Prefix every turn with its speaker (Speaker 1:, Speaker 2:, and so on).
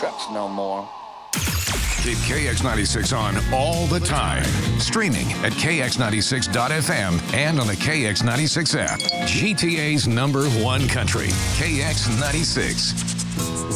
Speaker 1: trucks no more.
Speaker 2: Keep KX96 on all the time. Streaming at KX96.FM and on the KX96 app. GTA's #1 country, KX96.